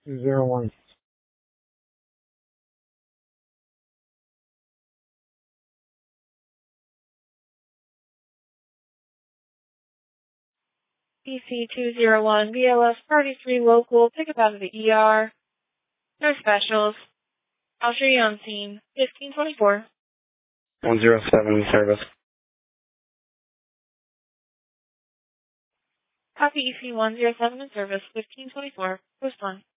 201. EC201, BLS Party 3 local, pick up out of the ER. No specials. I'll show you on scene. 1524. 107 service. Copy EC107 in service, 1524. Post 1.